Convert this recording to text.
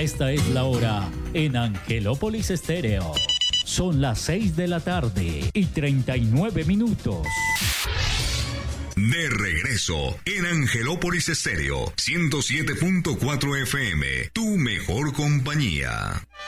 Esta es la hora en Angelópolis Estéreo. Son las 6 de la tarde y 39 minutos. De regreso en Angelópolis Estéreo 107.4 FM, tu mejor compañía.